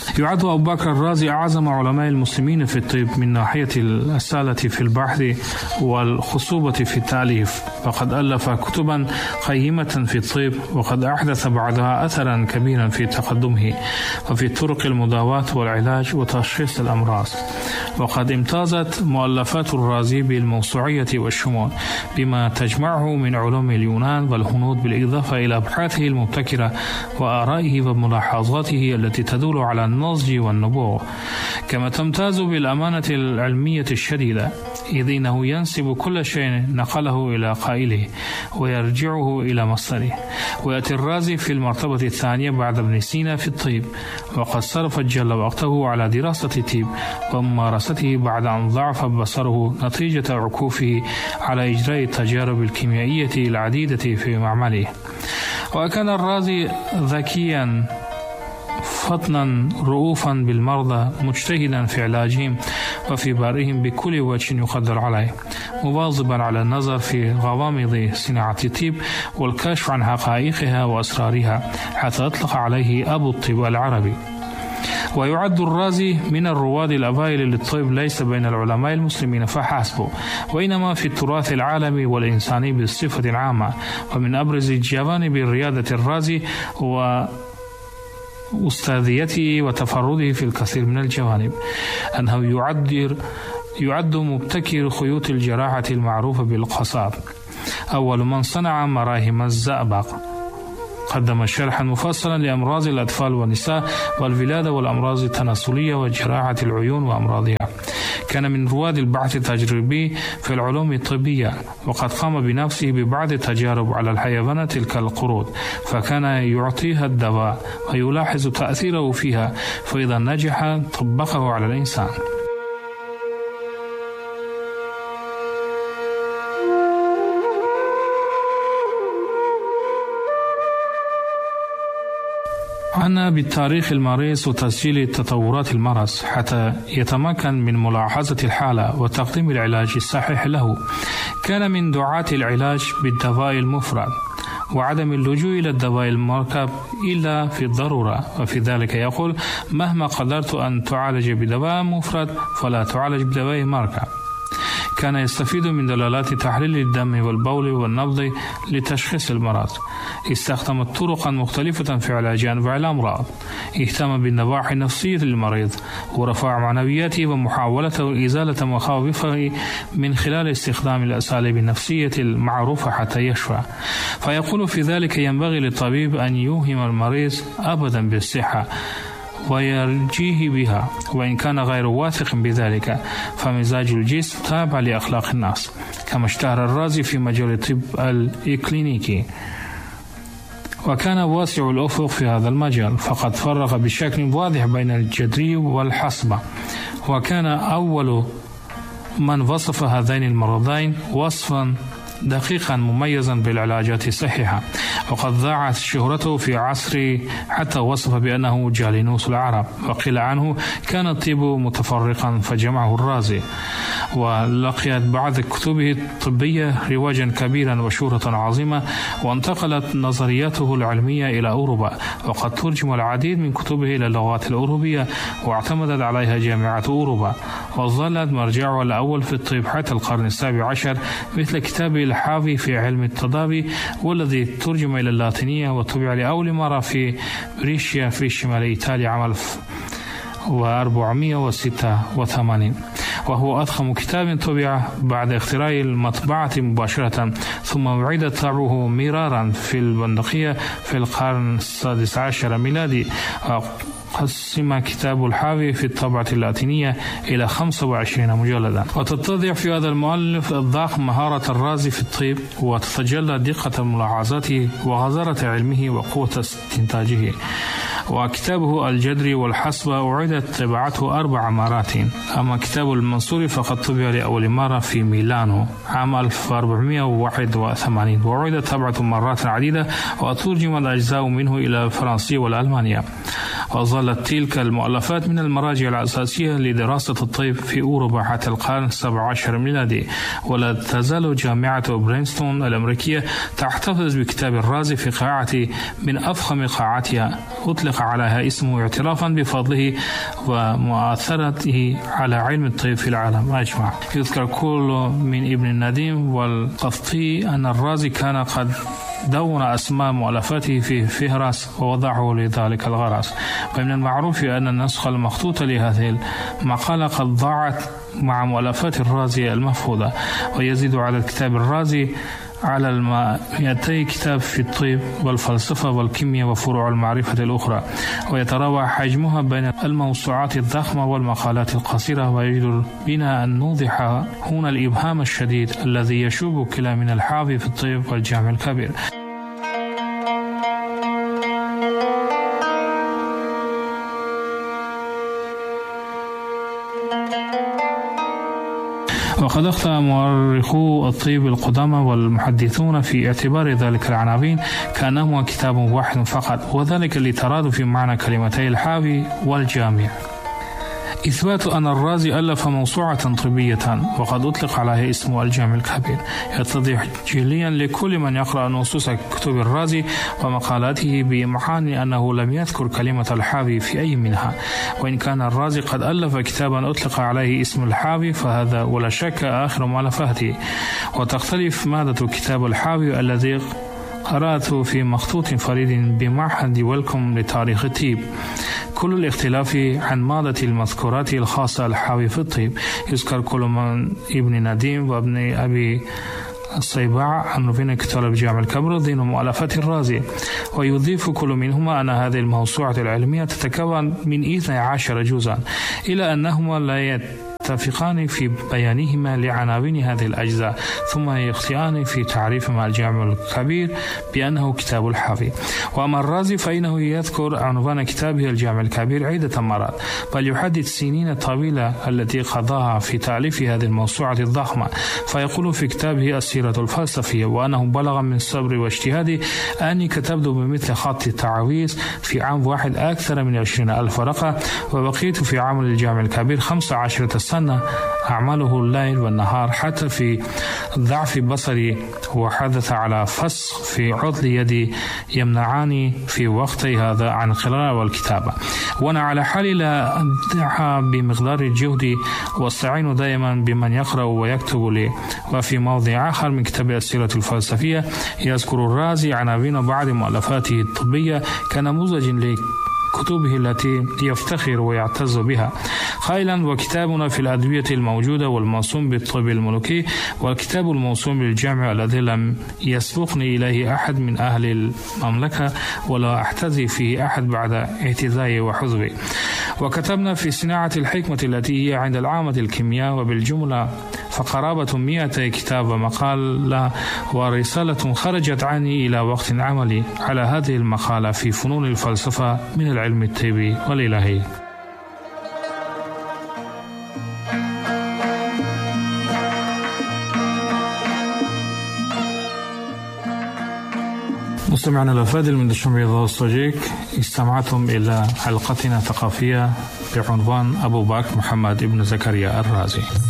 يعد أبو بكر الرازي أعظم علماء المسلمين في الطب من ناحية الأصالة في البحث والخصوبة في التأليف، فقد ألف كتبا قيمة في الطب، وقد أحدث بعدها أثرا كبيرا في تقدمه وفي طرق المداواة والعلاج وتشخيص الأمراض. وقد امتازت مؤلفات الرازي بالموسوعية والشمول بما تجمعه من علوم اليونان والهنود، بالإضافة إلى أبحاثه المبتكرة وآرائه وملاحظاته التي تدل على النضج والنبوغ، كما تمتاز بالأمانة العلمية الشديدة، إذ إنه ينسب كل شيء نقله إلى قائله ويرجعه إلى مصدره. ويأتي الرازي في المرتبة الثانية بعد ابن سينا في الطب، وقد صرف جل وقته على دراسة الطب وممارسته بعد أن ضعف بصره نتيجة عكوفه على إجراء التجارب الكيميائية العديدة في معمله. وكان الرازي ذكيا فطنا رؤوفا بالمرضى، مجتهدا في علاجهم وفي بارئهم بكل وجه يقدر عليه، مواظبا على النظر في غوامض صناعة الطب والكشف عن حقائقها وأسرارها، حتى أطلق عليه أبو الطب العربي. ويعد الرازي من الرواد الأوائل للطب ليس بين العلماء المسلمين فحسب، وإنما في التراث العالمي والإنساني بصفة عامة. ومن أبرز جوانب ريادة الرازي وأستاذيته وتفرده في الكثير من الجوانب أنه يعد مبتكر خيوط الجراحة المعروفة بالقصاب، أول من صنع مراهم الزئبق. قدم شرحا مفصلا لأمراض الأطفال والنساء والولادة والأمراض التناسلية وجراحة العيون وأمراضها. كان من رواد البحث التجريبي في العلوم الطبية، وقد قام بنفسه ببعض التجارب على الحيوانات كالقرود، فكان يعطيها الدواء ويلاحظ تأثيره فيها، فإذا نجح طبقه على الإنسان. عنا بالتاريخ المريض وتسجيل تطورات المرض حتى يتمكن من ملاحظة الحالة وتقديم العلاج الصحيح له. كان من دعاة العلاج بالدواء المفرد وعدم اللجوء إلى الدواء المركب إلا في الضرورة، وفي ذلك يقول: مهما قدرت أن تعالج بدواء مفرد فلا تعالج بدواء مركب. كان يستفيد من دلالات تحليل الدم والبول والنبض لتشخيص المرض. استخدم طرقا مختلفة في علاج أنواع الأمراض. اهتم بالنواحي النفسية للمريض ورفع معنوياته ومحاولة إزالة مخاوفه من خلال استخدام الأساليب النفسية المعروفة حتى يشفى. فيقول في ذلك: ينبغي للطبيب أن يوهم المريض أبدا بالصحة ويرجيه بها، وإن كان غير واثق بذلك، فمزاج الجسم تابع لأخلاق الناس. كما اشتهر الرازي في مجال الطب الإكلينيكي، وكان واسع الأفق في هذا المجال، فقد فرق بشكل واضح بين الجدري والحصبة، وكان أول من وصف هذين المرضين وصفا دقيقا مميزا بالعلاجات الصحيحة. وقد ضاعت شهرته في عصره حتى وصف بأنه جالينوس العرب، وقيل عنه كان الطب متفرقا فجمعه الرازي. ولقيت بعض كتبه الطبية رواجا كبيرا وشهرة عظيمة، وانتقلت نظرياته العلمية إلى أوروبا، وقد ترجم العديد من كتبه إلى اللغات الأوروبية واعتمدت عليها جامعات أوروبا، وظلت مرجعه الأول في الطب حتى القرن السابع عشر، مثل كتابه الحاوي في علم التداوي، والذي ترجم إلى اللاتينية وطبع لأول مرة في بريشيا في شمال إيطاليا عام 1486، وهو أضخم كتاب طبع بعد اختراع المطبعة مباشرة، ثم أعيد طبعه مرارا في البندقية في القرن السادس عشر ميلادي. قسم كتاب الحاوي في الطبعة اللاتينية إلى 25 مجلدا. وتتضح في هذا المؤلف الضخم مهارة الرازي في الطب، وتتجلى دقة ملاحظاته وغزارة علمه وقوة استنتاجه. وكتابه الجدري والحصبة أعيدت طباعته 4 مرات. أما كتاب المنصور فقد طبع لأول مرة في ميلانو عام 1481، وأعيدت طبعته مرات عديدة، وترجم الأجزاء منه إلى الفرنسية والألمانية. وظلت تلك المؤلفات من المراجع الأساسية لدراسة الطب في أوروبا حتى القرن 17 ميلادي. ولا تزال جامعة برينستون الأمريكية تحتفظ بكتاب الرازي في قاعة من أفخم قاعاتها، أطلق عليها اسمه اعترافا بفضله ومؤثرته على علم الطب في العالم أجمع. يذكر كل من ابن النديم والقفطي أن الرازي كان قد دون أسماء مؤلفاته في فهرس ووضعه لذلك الغرض. ومن المعروف أن النسخ المخطوطة لهذه المقالة قد ضاعت مع مؤلفات الرازي المفقودة، ويزيد عدد كتاب الرازي على 200 كتاب في الطب والفلسفة والكيمياء وفروع المعرفة الأخرى، ويتراوح حجمها بين الموسوعات الضخمة والمقالات القصيرة. ويجدر بنا أن نوضح هنا الإبهام الشديد الذي يشوب كلامنا الحاوي في الطب والجامع الكبير. وقد أخطأ مؤرخو الطب القدامى والمحدثون في اعتبار ذلك العناوين كأنهما كتاب واحد فقط، وذلك لترادف معنى كلمتي الحاوي والجامع. إثبات أن الرازي ألف موسوعة طبية وقد أطلق عليها اسم الجامع الكبير يتضح جليا لكل من يقرأ نصوص كتب الرازي ومقالاته بإمعان أنه لم يذكر كلمة الحاوي في أي منها. وإن كان الرازي قد ألف كتابا أطلق عليه اسم الحاوي فهذا ولا شك آخر مؤلفاته. وتختلف مادة كتاب الحاوي الذي قرأته في مخطوط فريد بمعهد ويلكم لتاريخ الطب كل الاختلاف عن مادة المذكورات الخاصة الحاوي في الطب. يذكر كل من ابن نديم وابن أبي الصيباع أنه في كتاب الجامع الكبير ضمن مؤلفات الرازي، ويضيف كل منهما أن هذه الموسوعة العلمية تتكون من 12 جزءا، إلى أنهما لا يتفقان في بيانهما لعناوين هذه الأجزاء، ثم يخطئان في تعريفهما الجامع الكبير بأنه كتاب الحاوي. وأما الرازي فإنه يذكر عنوان كتابه الجامع الكبير عدة مرات، بل يحدد سنين طويلة التي قضاها في تأليف هذه الموسوعة الضخمة، فيقول في كتابه السيرة الفلسفية وأنه بلغ من صبر واجتهادي أني كتبت بمثل خط التعويذ في عام واحد أكثر من 20,000 ورقة، وبقيت في عمل الجامع الكبير 15 سنة أعمله الليل والنهار حتى في ضعف بصري، وحدث على فسخ في عضل يدي يمنعني في وقتي هذا عن القراءة والكتابة. وأنا على حالي لا أدعى بمقدار الجهد واستعين دائما بمن يقرأ ويكتب لي. وفي موضع آخر من كتاب السيرة الفلسفية يذكر الرازي عناوين بعض مؤلفاته الطبية كنموذج كتبه التي يفتخر ويعتز بها، قائلا: وكتابنا في الأدوية الموجودة والموسوم بالطب الملوكي، والكتاب الموسوم بالجامع الذي لم يسبقني إليه أحد من أهل المملكة ولا أحتذي فيه أحد بعد اعتزائي وحزبي. وكتبنا في صناعة الحكمة التي هي عند العامة الكيمياء، وبالجملة فقرابة 100 كتاب ومقالة ورسالة خرجت عني إلى وقت عملي على هذه المقالة في فنون الفلسفة من العلم الطبي والإلهي. مستمعنا الأفاضل من الشمال الصجيك، استمعتم إلى حلقتنا الثقافية بعنوان أبو بكر محمد ابن زكريا الرازي.